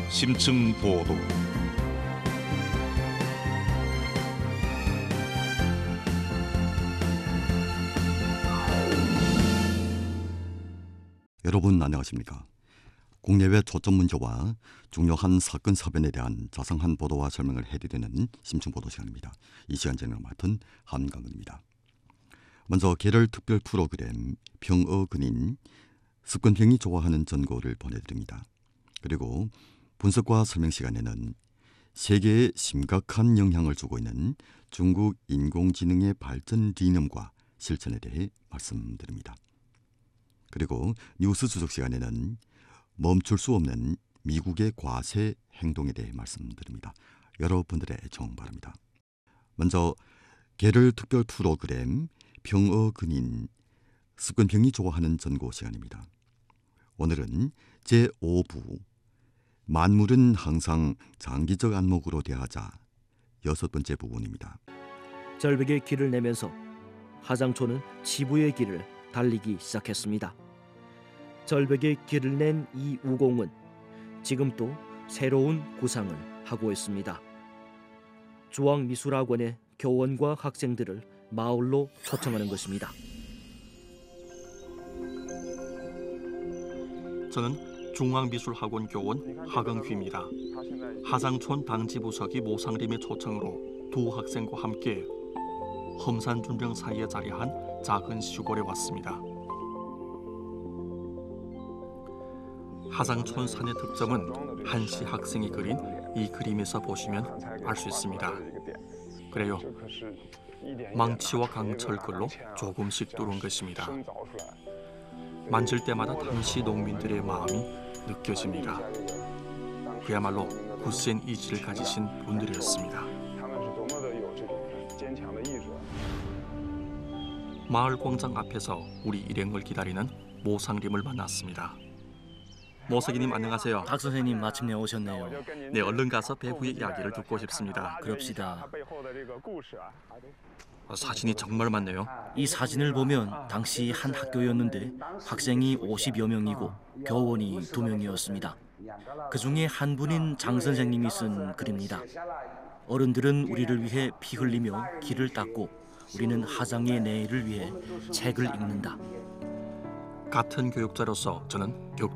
심층 보도. 여러분 안녕하십니까? 국내외 초점 문제와 중요한 사건 사변에 대한 자상한 보도와 설명을 해드리는 심층보도 시간입니다. 이 시간 진행을 맡은 한강은입니다. 먼저 계절 특별 프로그램 평어근인 습관병이 좋아하는 전고를 보내드립니다. 그리고 분석과 설명 시간에는 세계에 심각한 영향을 주고 있는 중국 인공지능의 발전 리념과 실천에 대해 말씀드립니다. 그리고 뉴스 주석 시간에는 멈출 수 없는 미국의 과세 행동에 대해 말씀드립니다. 여러분들의 정 바랍니다. 먼저 계절 특별 프로그램 평어근인 습관병이 좋아하는 전고 시간입니다. 오늘은 제5부 만물은 항상 장기적 안목으로 대하자 6번째 부분입니다. 절벽의 길을 내면서 하장초는 지부의 길을 달리기 시작했습니다. 절벽의 길을 낸 이 우공은 지금 또 새로운 구상을 하고 있습니다. 중앙미술학원의 교원과 학생들을 마을로 초청하는 것입니다. 저는 중앙미술학원 교원 하경휘입니다. 하장촌 당지부석이 모상림의 초청으로 두 학생과 함께 험산준정 사이에 자리한 작은 시골에 왔습니다. 하장촌 산의 특점은 한시 학생이 그린 이 그림에서 보시면 알 수 있습니다. 그래요. 망치와 강철글로 조금씩 뚫은 것입니다. 만질 때마다 당시 농민들의 마음이 느껴집니다. 그야말로 굳센 의지를 가지신 분들이었습니다. 마을 광장 앞에서 우리 일행을 기다리는 모상림을 만났습니다. 모석이님 안녕하세요. 박 선생님 마침내 오셨네요. 네, 얼른 가서 배후의 이야기를 듣고 싶습니다. 그럽시다. 사진이 정말 많네요. 이 사진을 보면 당시 한 학교였는데 학생이 50여 명이고 교원이 2명이었습니다. 그 중에 한 분인 장 선생님이 쓴 글입니다. 어른들은 우리를 위해 피 흘리며 길을 닦고 우리는 하장의 내일을 위해 책을 읽는다. 같은 교육자로서 저는